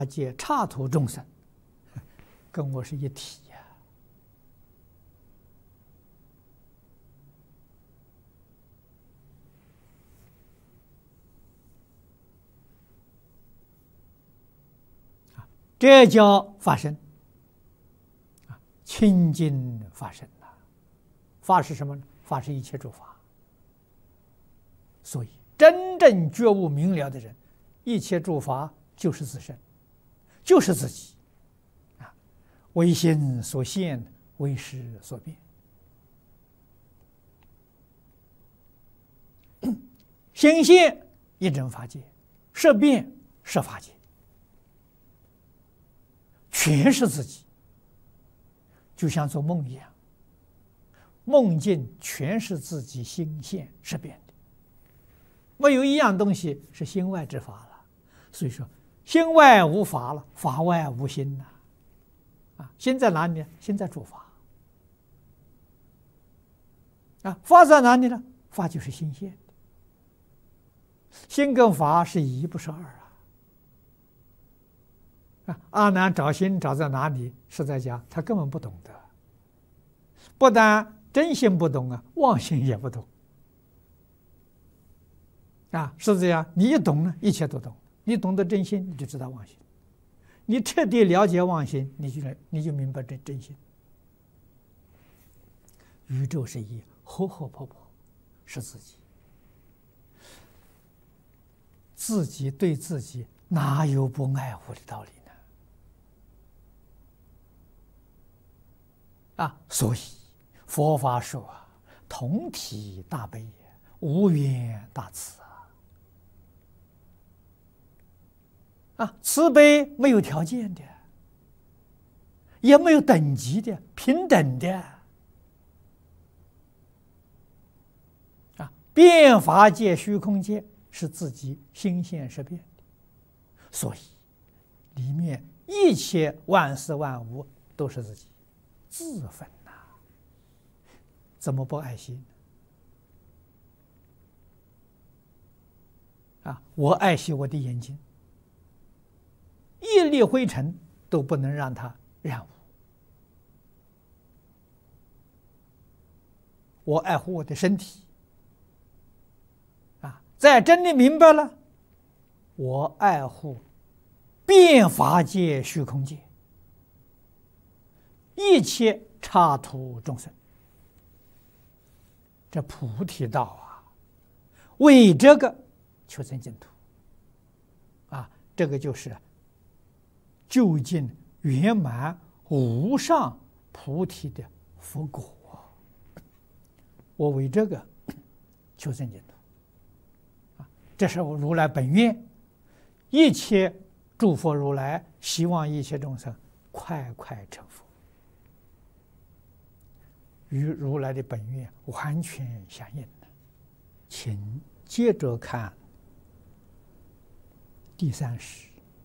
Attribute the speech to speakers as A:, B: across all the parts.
A: 界刹土众生，跟我是一体呀。这叫法身清净法身呐。法是什么呢？法是一切诸法。所以真正觉悟明了的人，一切诸法就是自身，就是自己为心所现，为识所变。心现一真法界，识变识法界，全是自己，就像做梦一样，梦境全是自己心现识变的，没有一样东西是心外之法了。所以说，心外无法了，法外无心呐。心在哪里呢？心在诸法。法在哪里呢？法就是心现的。心跟法是一，不是二阿难找心找在哪里？实在讲，他根本不懂得。不但真心不懂妄心也不懂是这样。你一懂呢，一切都懂。你懂得真心，你就知道妄心。你彻底了解妄心，你就明白真心。宇宙是一，活活泼泼是自己。自己对自己哪有不爱护的道理呢？所以佛法说同体大悲，无缘大慈慈悲没有条件的，也没有等级的，平等的变法界、虚空界是自己心现识变的，所以里面一切万事万物都是自己自分怎么不爱惜我爱惜我的眼睛，一粒灰尘都不能让它染污。我爱护我的身体在真的明白了，我爱护变法界、虚空界一切刹土众生。这菩提道为这个求生净土这个就是究竟圆满无上菩提的佛果。我为这个求生净土这是我如来本愿。一切诸佛如来希望一切众生快快成佛，与如来的本愿完全相应。请接着看第30，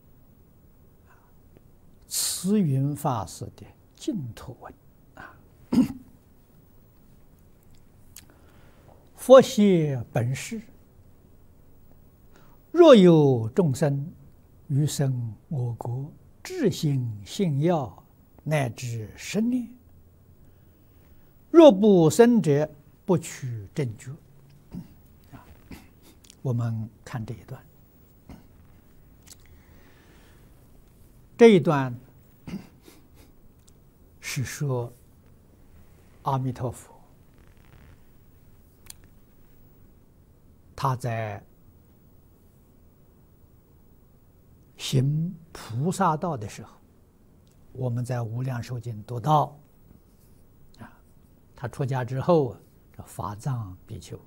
A: 慈云法师的净土文佛谢本师，若有众生于生我国至心信要，乃至10念，若不生者，不取正觉。我们看这一段，这一段是说阿弥陀佛他在行菩萨道的时候，我们在无量寿经读到他出家之后这法藏比丘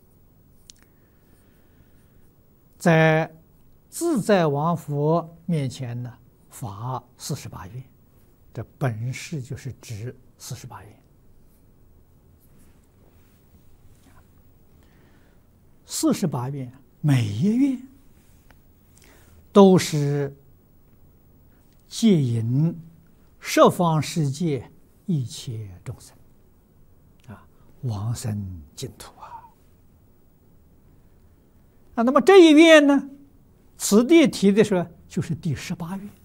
A: 在自在王佛面前呢发48愿，这本是就是指48愿。48愿每一愿都是戒引十方世界一切众生往生净土那么这一愿呢，此地提的是就是第18愿